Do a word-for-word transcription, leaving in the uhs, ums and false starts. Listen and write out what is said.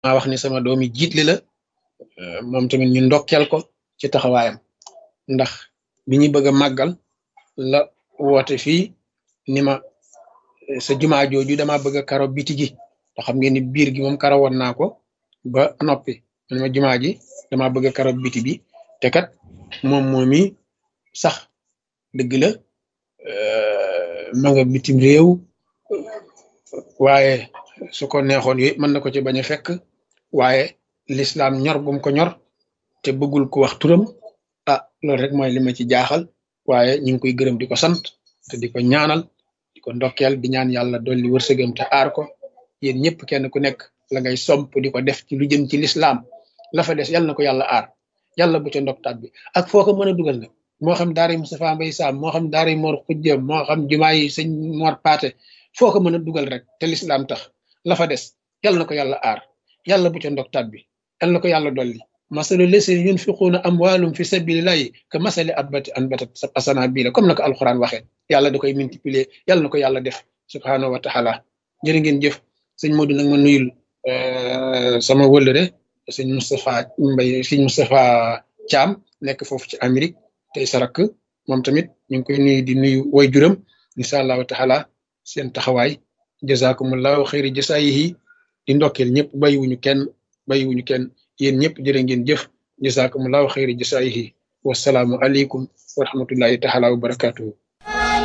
maa wax ni sama doomi jiitli la moom tamit ñu ndokkeel ko ci taxawaayam ndax bi ñu bëgg a màggal la woote fii ni ma sa jumaa jooju dama bëgg a karo biti gi te xam ngeen ni biir gi moom karo woon naa ko ba noppi man ma jumaa ji dama bëgg a karo biti bi te kat moom moomi sax dëgg la ma nga bitim réew waaye su ko neexoon yooyu mën na ko ci bañ a fekk waaye lislaam ñor gum ko ñor te bëggul ko wax turam ah loolu rek mooy li ma ci jaaxal waaye ñu ngi koy gërëm di ko sant te di ko ñaanal di ko ndokkeel di ñaan yàlla dolli wërsëgam te aar ko yéen ñëpp kenn ku nekk la ngay somp di ko def ci lu jëm ci lislaam la fa des yàlla na ko yàlla aar yàlla bu ca ndoktaat bi ak foo ko mën a dugal nag moo xam daara Moustapha Mbaye Sam moo xam daara Mor Xujja moo xam jumaa yi sëñ Mor Paate foo ko mën a dugal rek te lislaam tax la fa des yàlla na ko yàlla aar yàlla bu ca ndoktaat bi yàlla na ko yàlla dolli masalu leseen yunfiquuna amwaalum fi sabilillahi ka masali abbati anbatat asana bii la comme na ko alxuraan waxee yàlla da koy multiplier yàlla na ko yàlla def subhaanahu wa taala jërë ngeen jëf sëñ Modou nag ma nuyul sama wëllëre sëñ Moustapha Mbaye sëñ Moustapha Thiam nekk foofu ci Amérique tey sarak moom tamit ñu ngi koy nuyu di nuyu way juram incha allahu taala seen taxawaay jazakumullahu xayri jasaayihi di ndokkeel ñëpp bàyyiwuñu kenn bàyyiwuñu kenn yéen ñëpp jërë ngeen jëf jazakumullahu xayri jasaayihi wasalaamu aleykum wa rahmatullahi taala wa barakatuhu